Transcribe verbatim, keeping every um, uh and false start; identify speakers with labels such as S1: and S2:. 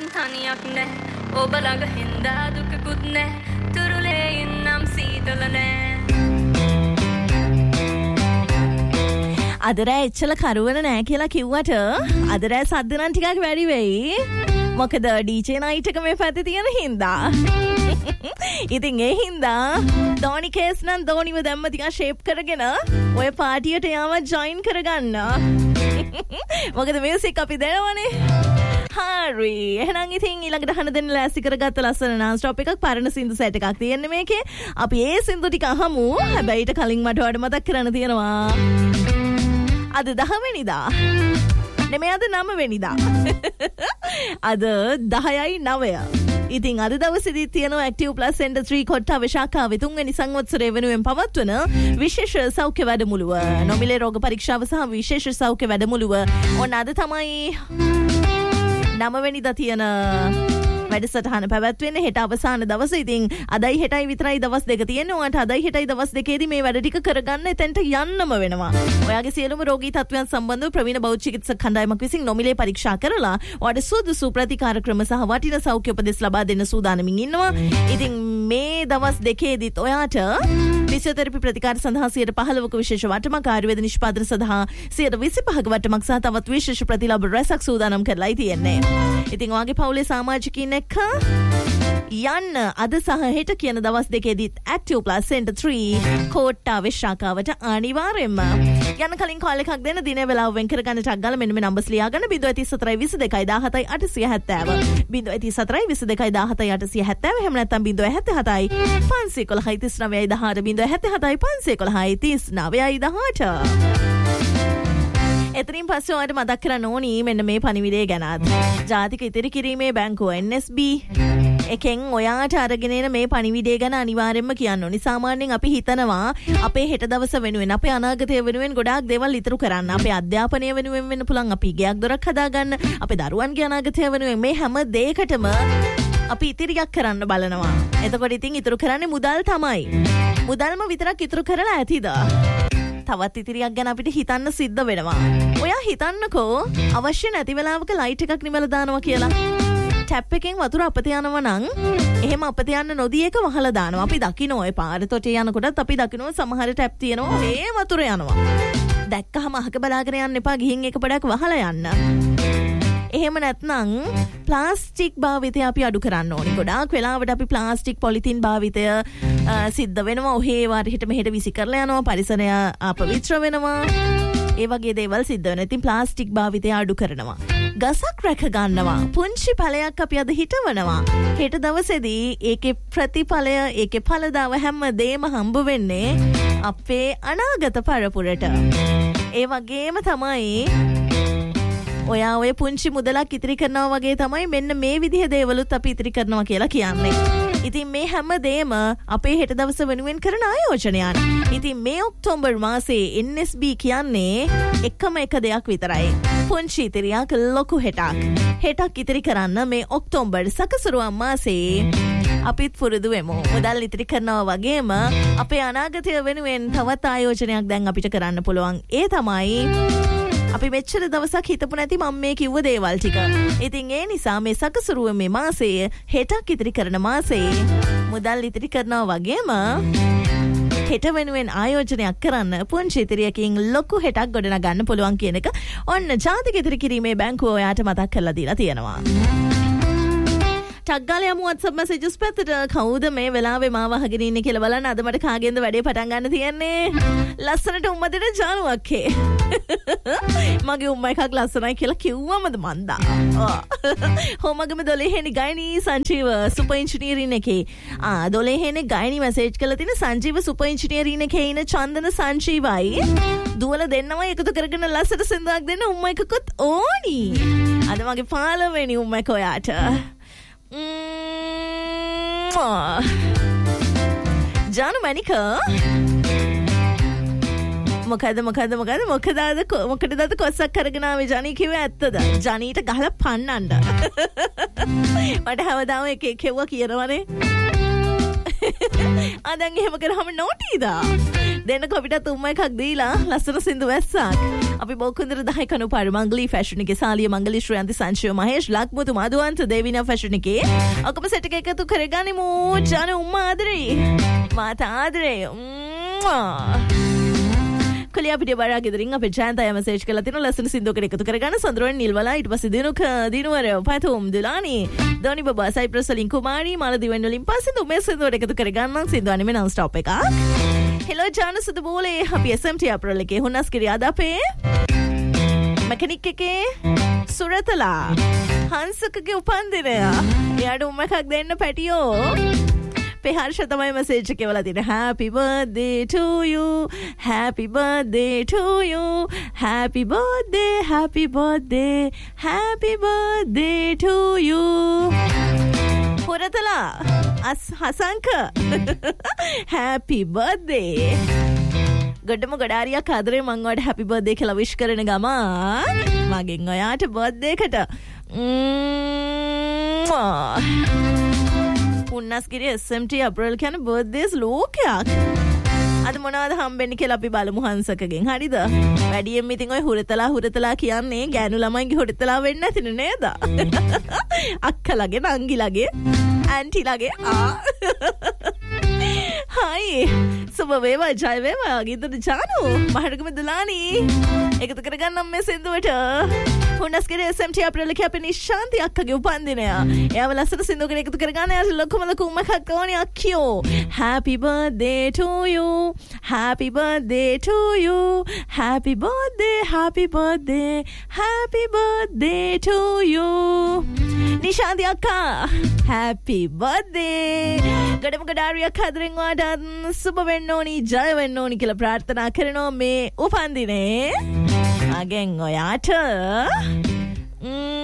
S1: තනියක් නෑ ඔබ ළඟ හින්දා දුකකුත් නෑ තුරුලේ ඉන්නම් සීතල නෑ
S2: අදරෑ එච්චල කරුවන නෑ කියලා කිව්වට අදරෑ සද්ද නම් ටිකක් වැඩි වෙයි මොකද ඩීජේ නයිට් එක මේ පැත්තේ තියෙන හින්දා ඉතින් ඒ හින්දා ධෝනි කේස් නම් ධෝනිව දැම්ම ටිකක් ෂේප් කරගෙන ඔය පාටියට යාම ජොයින් කරගන්න මොකද මියුසික් අපි දෙනවනේ හරි එහෙනම් ඉතින් ඊළඟට අහන දෙන්න ලෑස්ති කරගත්ත ලස්සන non stop එකක් පරණ සින්දු සෙට් එකක් තියෙන්නේ මේකේ අපි ඒ සින්දු ටික අහමු හැබැයි ඊට කලින් මට වඩ මතක් කරන්න තියෙනවා අද දහ වෙනිදා නෙමෙයි අද නව වෙනිදා අද දහයයි නවය ඉතින් අද දවසේදී තියෙනවා Active Plus Center three Kottawa ශාඛාවේ තුන්වෙනි සංවත්සරය වෙනුවෙන් පවත්වන විශේෂ සෞඛ්‍ය වැඩමුළුව නොමිලේ රෝග පරීක්ෂාව සහ විශේෂ සෞඛ්‍ය වැඩමුළුව ඔන්න අද තමයි නව වෙනිදා තියෙන වැඩසටහන පැවැත්වෙන්නේ හෙට අවසාන දවසේ. ඉතින් අදයි හෙටයි විතරයි දවස් දෙක තියෙන්නේ. ඔයාලට අදයි හෙටයි දවස් දෙකේදී මේ වැඩ ටික කරගන්න එතෙන්ට යන්නම වෙනවා. ඔයාගේ සියලුම රෝගී තත්ත්වයන් සම්බන්ධව ප්‍රවීණ බෞද්ධ චිකිත්සක කණ්ඩායමක් විසින් නොමිලේ පරීක්ෂා කරලා ඔයාලට සුදුසු ප්‍රතිකාර ක්‍රම සහ වටිනා සෞඛ්‍ය උපදෙස් ලබා දෙන්න සූදානමින් ඉන්නවා. ඉතින් මේ දවස් දෙකේදීත් ඔයාට ෆිසියෝതെරපි ප්‍රතිකාර සඳහා සියයට පහළොවක විශේෂ වටමක් ආයුර්වේද නිෂ්පාදන සඳහා සියයට විසිපහක වටමක් සහ තවත් විශේෂ ප්‍රතිලාභ රැසක් සූදානම් කරලායි තියෙන්නේ. ඉතින් ඔයාගේ පවුලේ සමාජිකින් එක්ක යන්න අද සහ හෙට කියන දවස් දෙකේදීත් Active Plus Center three කොට්ටාවේ ශාඛාවට අනිවාර්යෙන්ම යන්න කලින් කෝල් එකක් දෙන්න දිනේ වෙලාව වෙන් කරගන්න ටක් ගාලා මෙන්න මේ නම්බර්ස් ලියා ගන්න zero one four four two two one seven eight seven zero one four four two two one seven eight seven eight seven එහෙම නැත්නම් zero seven seven five one zero one nine three nine one zero zero seven seven five one zero one nine three nine one zero එතනින් පස්සේ ඔයාලට මතක් කරන්න ඕනි මෙන්න මේ පණිවිඩය ගැනත්. ජාතික ඉතිරි කිරීමේ බැංකුව N S B එකෙන් ඔයාට අරගෙන එන මේ පණිවිඩය ගැන අනිවාර්යයෙන්ම කියන්න ඕනි. සාමාන්‍යයෙන් අපි හිතනවා අපේ හෙට දවස වෙනුවෙන් අපේ අනාගතය වෙනුවෙන් ගොඩාක් දේවල් ඉතුරු කරන්න. අපේ අධ්‍යාපනය වෙනුවෙන් වෙන්න පුළුවන් අපි ගයක් දොරක් හදාගන්න. අපේ දරුවන්ගේ අනාගතය වෙනුවෙන් මේ හැම දෙයකටම අපි ඉතිරියක් කරන්න බලනවා. එතකොට ඉතින් ඉතුරු කරන්නේ මුදල් තමයි. මුදල්ම විතරක් ඉතුරු කරලා ඇතිද? තවත් ඉතිරියක් ගැන අපිට හිතන්න සිද්ධ වෙනවා. ඔයා හිතන්නකෝ අවශ්‍ය නැති වෙලාවක ලයිට් එකක් නිවලා දානවා කියලා. ටැප් එකෙන් වතුර අපත යනවා නම් එහෙම අපත යන්න නොදී ඒක වහලා දානවා. අපි දකින්න ඔය පාර තොටේ යනකොටත් අපි දකින්න සමහර ටැප් තියෙනවා මේ වතුර යනවා. දැක්කහම අහක බලාගෙන යන්න එපා. ගිහින් ඒක පොඩක් වහලා යන්න. එහෙම නැත්නම් ප්ලාස්ටික් භාවිතය අපි අඩු කරන්න ඕනේ. ගොඩාක් වෙලාවට අපි ප්ලාස්ටික් පොලිතින් භාවිතය සිද්ධ වෙනවා. ඔහේ වාරෙහිට මෙහෙට විසි කරලා යනවා. පරිසරය අපවිත්‍ර වෙනවා. ඒ වගේ දේවල් සිද්ධ වෙනවා. ඉතින් ප්ලාස්ටික් භාවිතය අඩු කරනවා. ගසක් රැක ගන්නවා. පුංචි ඵලයක් අපි අද හිටවනවා. හෙට දවසේදී ඒකේ ප්‍රතිඵලය, ඒකේ ඵලදාව හැමදේම හම්බ වෙන්නේ අපේ අනාගත පරපුරට. ඒ වගේම තමයි ඔයා ඔය පුංචි මුදලක් ඉතිරි කරනවා වගේ තමයි මෙන්න මේ විදිහ දේවලුත් අපි ඉතිරි කරනවා කියලා කියන්නේ. ඉතින් මේ හැමදේම අපේ හෙට දවස වෙනුවෙන් කරන ආයෝජනයන්. ඉතින් මේ ඔක්තෝබර් මාසයේ N S B කියන්නේ එකම එක දෙයක් විතරයි. පුංචි ඉතිරියක් ලොකු හෙටක්. හෙටක් ඉතිරි කරන්න මේ ඔක්තෝබර් සකසරුවන් මාසයේ අපිත් පුරුදු වෙමු. මුදල් ඉතිරි කරනවා වගේම අපේ අනාගතය වෙනුවෙන් තවත් ආයෝජනයක් දැන් අපිට කරන්න පුළුවන්. ඒ තමයි අපි මෙච්චර දවසක් හිතපු නැති මම මේ කිව්ව දේවල් ටික. ඉතින් ඒ නිසා මේ සකසරුව මේ මාසයේ හෙටක් ඉතිරි කරන මාසයේ මුදල් ඉතිරි කරනවා වගේම හෙට වෙනුවෙන් ආයෝජනයක් කරන්න පුංචි ඉතිරියකින් ලොකු හෙටක් ගොඩනගන්න පුළුවන් කියන එක ඔන්න ජාතික ඉතිරි කිරීමේ බැංකුව ඔයාට මතක් කරලා දීලා තියෙනවා. ටග්ගාලේ යමු WhatsApp messages පැත්තට. කවුද මේ වෙලාවේ මාව අහගෙන ඉන්නේ කියලා බලන්න. අද මට කාගෙන්ද වැඩේ පටන් ගන්න තියෙන්නේ. ලස්සනට උම්ම දෙන ජානුවක්කේ. මගේ උම්ම එකක් ලස්සනයි කියලා කිව්වමද මන්දා. හොමගම දොළහේනි ගයිනි සංජීව සුපර් ඉන්ජිනියරින් එකේ. ආ දොළහේනි ගයිනි මැසේජ් කරලා තියෙන සංජීව සුපර් ඉන්ජිනියරින් එකේ ඉන චන්දන සංජීවයි. දුවල දෙන්නම එකතු කරගෙන ලස්සට සින්දුවක් දෙන්න උම්ම එකකුත් ඕනි. අද මගේ පළවෙනි උම්ම එක ඔයාට. ජානු මැනික මොකද මොකද මොකද මොකද අද මොකටද අද කොස්සක් කරගෙන ආවේ ජනී කිව්වේ ඇත්තද? ජනීට ගහලා පන්නන්න. මට හැමදාම එක එක කෙවුවා කියනවනේ. ආ දැන් එහෙම කරාම නෝටිද? දෙන්න කොපිට තුම්ම එකක් දීලා ලස්සන සින්දු වැස්සක්. අපි බොකුන්දර දහයකනු පාර මංගලී ෆැෂන් එකේ සාලිය මංගලී ශ්‍රයන්ති සංශය මහේෂ් ලක්මුතු මදුවන්ත දේවිනා ෆැෂන් එකේ ඔකම සෙට් එක එකතු කරගනිමු ජන උම්මා ආදරේ මාතා ආදරේ කලිය අපිට බරා ගෙදරින් අපේ ජයන්තය මැසේජ් කරලා තිනු ලස්සන සින්දුවකට එකතු කරගන්න සඳරුවන් නිල්වලා ඊට පස්සේ දිනුක දිනුවර පතුම් දුලානි දොනි බබා සයිප්‍රස් වලින් කුමාරි මාලදිවෙන් වලින් පස්සේ දුමේ සින්දුවට එකතු කරගන්න සින්දුව අනිමේ non stop එකක් හෙලෝ ජාන සුදු බෝලේ අපි එස් එම් ටී අප්‍රල් එකේ හුන්නස් කිරියාද අපේ මැකනික් එකේ සුරතලා හංසකගේ උපන්දිනය එයාට උම්ම එකක් දෙන්න පැටියෝ හර්ෂ තමයි මැසේජ් එක වල තියෙන happy birthday to you happy birthday to you happy birthday happy birthday happy birthday to you පුරතලා අස් Hasanka happy birthday ගොඩම ගඩාරියක් ආදරේ මං ඔයාලට happy birthday කියලා wish කරන ගම මගෙන් ඔයාට birthday එකට උන්නස්ගිරිය එස් එම් ටී අප්‍රල් කියන බර්ත්ඩේස් ලෝකයක් අද මොනවද හම්බෙන්නේ කියලා අපි බලමු හංසකගෙන් හරිද වැඩියෙන් ඉතින් ඔය හුරතලා හුරතලා කියන්නේ ගෑනු ළමයින්ගේ හුරතලා වෙන්නේ නැතිනේ නේද අක්කලාගේ නංගිලාගේ ඇන්ටිලාගේ ආ හයි සුබ වේවා ජය වේවා ගීතද ජානු මහඩගම දුලානි එකතු කරගන්නම් මේ සින්දුවට හුන්නස්ගිරිය එස් එම් ටී අප්‍රල් එකේ අපේ නිශාන්ති අක්කගේ උපන්දිනය එයාව ලස්සන සින්දුවකට එකතු කරගන්න යාට ලොකුම ලොකු උම්මකක් ඕනේ අක්කියෝ happy birthday to you happy birthday to you happy birthday happy birthday happy birthday to you Nishanthi අක්කා happy birthday ගඩම ගඩාරියක් හදරින් වාට සුබ වෙන්න ඕනි ජය වෙන්න ඕනි කියලා ප්‍රාර්ථනා කරනවා මේ උපන්දිනේ අගෙන් ඔයාට